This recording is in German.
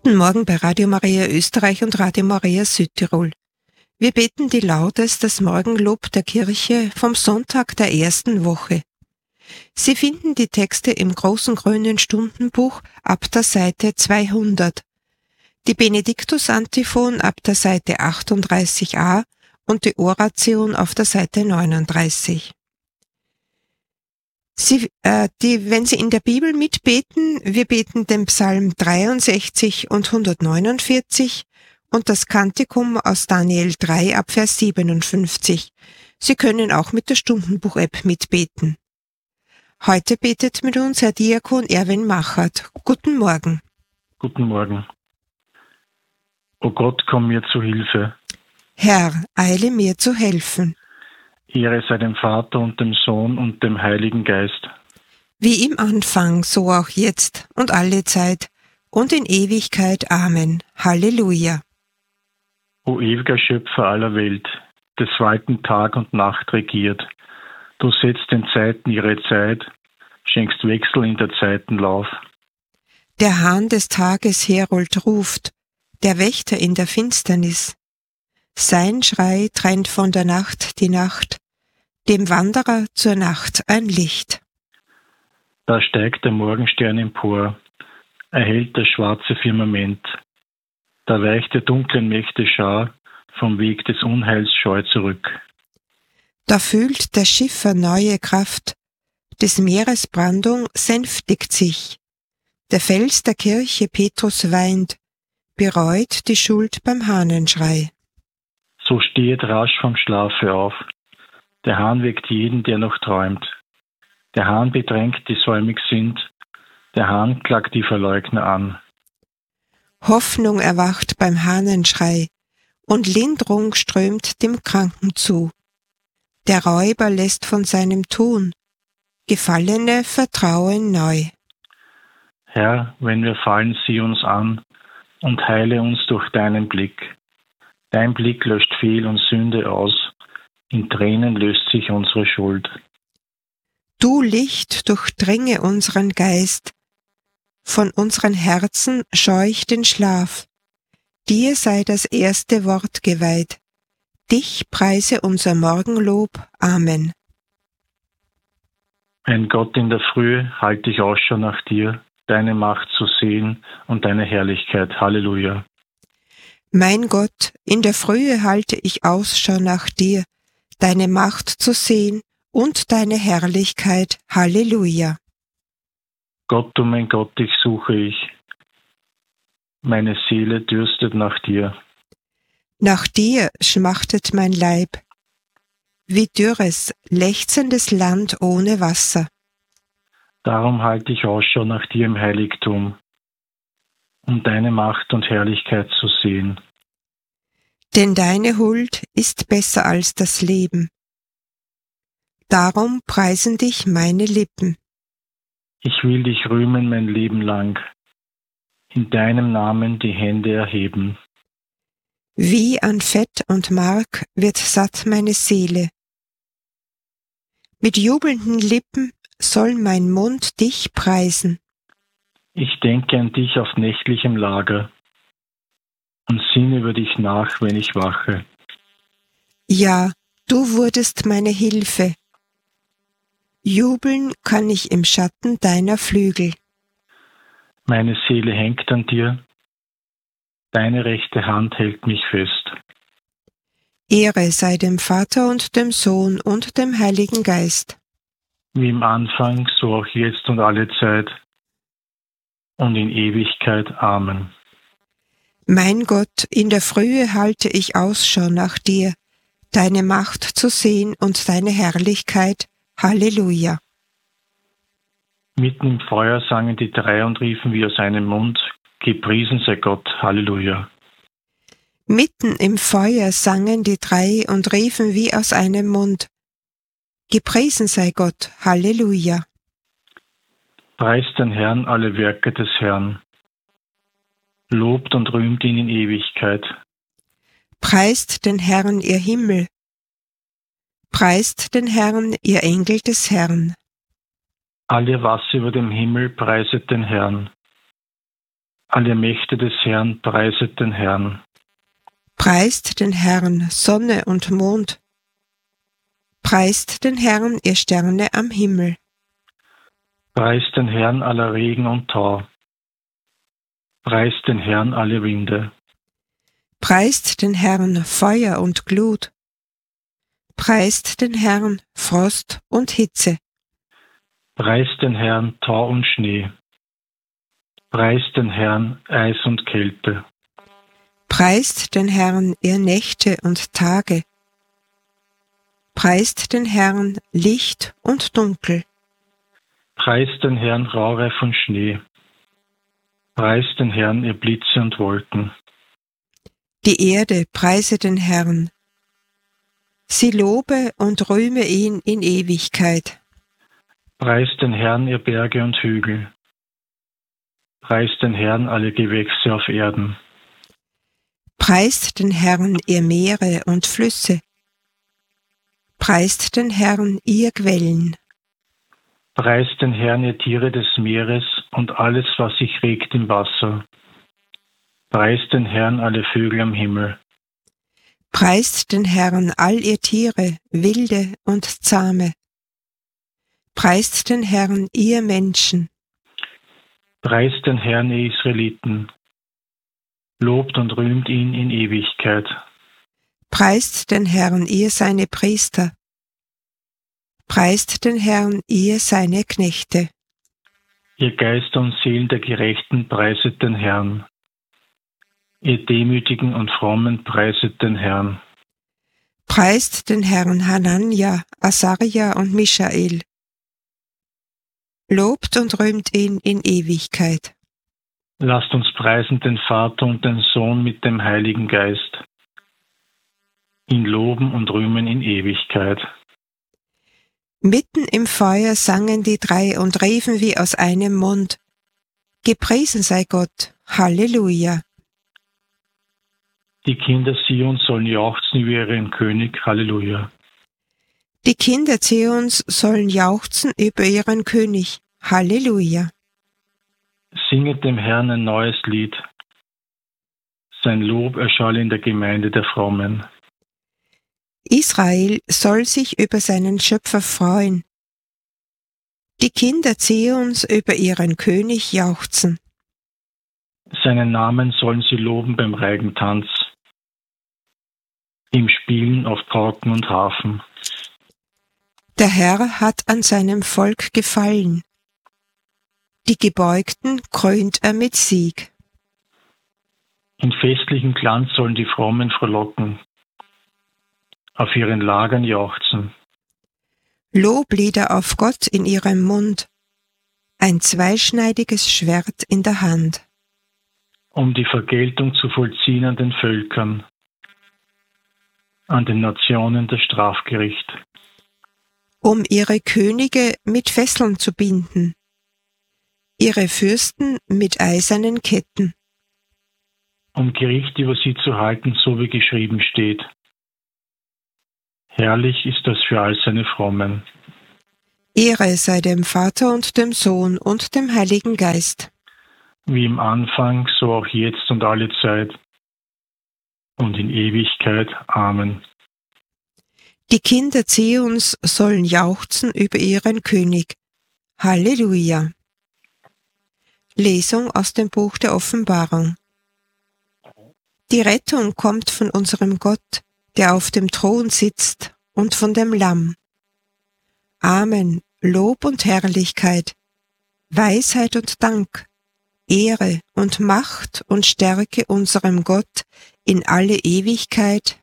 Guten Morgen bei Radio Maria Österreich und Radio Maria Südtirol. Wir beten die Laudes, das Morgenlob der Kirche vom Sonntag der ersten Woche. Sie finden die Texte im großen grünen Stundenbuch ab der Seite 200, die Benediktus-Antiphon ab der Seite 38a und die Oration auf der Seite 39. Wenn Sie in der Bibel mitbeten, wir beten den Psalm 63 und 149 und das Kantikum aus Daniel 3 ab Vers 57. Sie können auch mit der Stundenbuch-App mitbeten. Heute betet mit uns Herr Diakon Erwin Machert. Guten Morgen. Guten Morgen. O Gott, komm mir zu Hilfe. Herr, eile mir zu helfen. Ehre sei dem Vater und dem Sohn und dem Heiligen Geist. Wie im Anfang, so auch jetzt und alle Zeit und in Ewigkeit. Amen. Halleluja. O ewiger Schöpfer aller Welt, des Walten Tag und Nacht regiert, du setzt den Zeiten ihre Zeit, schenkst Wechsel in der Zeitenlauf. Der Hahn des Tages Herold ruft, der Wächter in der Finsternis. Sein Schrei trennt von der Nacht die Nacht, dem Wanderer zur Nacht ein Licht. Da steigt der Morgenstern empor, erhellt das schwarze Firmament. Da weicht der dunklen Mächte Schar vom Weg des Unheils scheu zurück. Da fühlt der Schiffer neue Kraft, des Meeres Brandung sänftigt sich. Der Fels der Kirche Petrus weint, bereut die Schuld beim Hahnenschrei. So stehet rasch vom Schlafe auf. Der Hahn weckt jeden, der noch träumt. Der Hahn bedrängt, die säumig sind. Der Hahn klagt die Verleugner an. Hoffnung erwacht beim Hahnenschrei und Linderung strömt dem Kranken zu. Der Räuber lässt von seinem Tun, Gefallene vertrauen neu. Herr, wenn wir fallen, sieh uns an und heile uns durch deinen Blick. Dein Blick löscht Fehl und Sünde aus, in Tränen löst sich unsere Schuld. Du Licht durchdringe unseren Geist, von unseren Herzen scheuch den Schlaf. Dir sei das erste Wort geweiht, dich preise unser Morgenlob. Amen. Ein Gott in der Frühe, halt ich Ausschau nach dir, deine Macht zu sehen und deine Herrlichkeit. Halleluja. Mein Gott, in der Frühe halte ich Ausschau nach dir, deine Macht zu sehen und deine Herrlichkeit. Halleluja. Gott, du mein Gott, dich suche ich. Meine Seele dürstet nach dir. Nach dir schmachtet mein Leib, wie dürres, lechzendes Land ohne Wasser. Darum halte ich Ausschau nach dir im Heiligtum, um deine Macht und Herrlichkeit zu sehen. Denn deine Huld ist besser als das Leben. Darum preisen dich meine Lippen. Ich will dich rühmen mein Leben lang, in deinem Namen die Hände erheben. Wie an Fett und Mark wird satt meine Seele. Mit jubelnden Lippen soll mein Mund dich preisen. Ich denke an dich auf nächtlichem Lager und sinne über dich nach, wenn ich wache. Ja, du wurdest meine Hilfe. Jubeln kann ich im Schatten deiner Flügel. Meine Seele hängt an dir, deine rechte Hand hält mich fest. Ehre sei dem Vater und dem Sohn und dem Heiligen Geist. Wie im Anfang, so auch jetzt und alle Zeit und in Ewigkeit. Amen. Mein Gott, in der Frühe halte ich Ausschau nach dir, deine Macht zu sehen und deine Herrlichkeit. Halleluja. Mitten im Feuer sangen die drei und riefen wie aus einem Mund, gepriesen sei Gott. Halleluja. Mitten im Feuer sangen die drei und riefen wie aus einem Mund, gepriesen sei Gott. Halleluja. Preist den Herrn alle Werke des Herrn. Lobt und rühmt ihn in Ewigkeit. Preist den Herrn, ihr Himmel. Preist den Herrn, ihr Engel des Herrn. Alle Wasser über dem Himmel preiset den Herrn. Alle Mächte des Herrn, preiset den Herrn. Preist den Herrn, Sonne und Mond. Preist den Herrn, ihr Sterne am Himmel. Preist den Herrn aller Regen und Tau. Preist den Herrn alle Winde. Preist den Herrn, Feuer und Glut. Preist den Herrn, Frost und Hitze. Preist den Herrn, Tau und Schnee. Preist den Herrn, Eis und Kälte. Preist den Herrn, ihr Nächte und Tage. Preist den Herrn, Licht und Dunkel. Preist den Herrn, Raureif und Schnee. Preist den Herrn, ihr Blitze und Wolken. Die Erde preise den Herrn. Sie lobe und rühme ihn in Ewigkeit. Preist den Herrn, ihr Berge und Hügel. Preist den Herrn, alle Gewächse auf Erden. Preist den Herrn, ihr Meere und Flüsse. Preist den Herrn, ihr Quellen. Preist den Herrn, ihr Tiere des Meeres und alles, was sich regt im Wasser. Preist den Herrn, alle Vögel am Himmel. Preist den Herrn, all ihr Tiere, wilde und zahme. Preist den Herrn, ihr Menschen. Preist den Herrn, ihr Israeliten. Lobt und rühmt ihn in Ewigkeit. Preist den Herrn, ihr seine Priester. Preist den Herrn, ihr seine Knechte. Ihr Geister und Seelen der Gerechten, preiset den Herrn. Ihr Demütigen und Frommen, preiset den Herrn. Preist den Herrn Hanania, Asaria und Michael. Lobt und rühmt ihn in Ewigkeit. Lasst uns preisen den Vater und den Sohn mit dem Heiligen Geist. Ihn loben und rühmen in Ewigkeit. Mitten im Feuer sangen die drei und riefen wie aus einem Mund: Gepriesen sei Gott, Halleluja. Die Kinder Sions sollen jauchzen über ihren König, Halleluja. Die Kinder Zions sollen jauchzen über ihren König, Halleluja. Singet dem Herrn ein neues Lied. Sein Lob erschalle in der Gemeinde der Frommen. Israel soll sich über seinen Schöpfer freuen. Die Kinder Zions über ihren König jauchzen. Seinen Namen sollen sie loben beim Reigentanz, im Spielen auf Pauken und Harfen. Der Herr hat an seinem Volk gefallen. Die Gebeugten krönt er mit Sieg. In festlichem Glanz sollen die Frommen frohlocken, auf ihren Lagern jauchzen. Loblieder auf Gott in ihrem Mund, ein zweischneidiges Schwert in der Hand. Um die Vergeltung zu vollziehen an den Völkern, an den Nationen das Strafgericht. Um ihre Könige mit Fesseln zu binden, ihre Fürsten mit eisernen Ketten. Um Gericht über sie zu halten, so wie geschrieben steht. Herrlich ist das für all seine Frommen. Ehre sei dem Vater und dem Sohn und dem Heiligen Geist. Wie im Anfang, so auch jetzt und alle Zeit und in Ewigkeit. Amen. Die Kinder Zions sollen jauchzen über ihren König. Halleluja. Lesung aus dem Buch der Offenbarung. Die Rettung kommt von unserem Gott, der auf dem Thron sitzt, und von dem Lamm. Amen, Lob und Herrlichkeit, Weisheit und Dank, Ehre und Macht und Stärke unserem Gott in alle Ewigkeit.